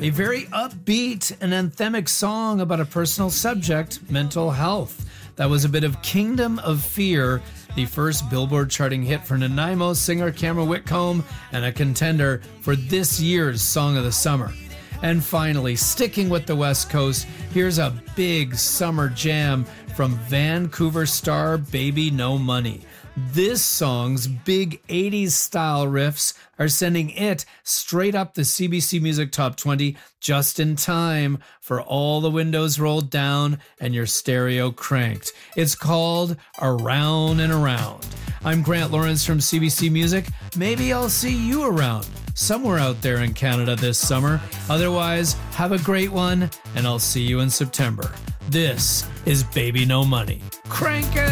A very upbeat and anthemic song about a personal subject, mental health. That was a bit of Kingdom of Fear, the first Billboard charting hit for Nanaimo singer Cameron Whitcomb and a contender for this year's Song of the Summer. And finally, sticking with the West Coast, here's a big summer jam from Vancouver star Baby No Money. This song's big 80s style riffs are sending it straight up the CBC Music Top 20 just in time for all the windows rolled down and your stereo cranked. It's called Around and Around. I'm Grant Lawrence from CBC Music. Maybe I'll see you around somewhere out there in Canada this summer. Otherwise, have a great one, and I'll see you in September. This is Baby No Money. Crank it!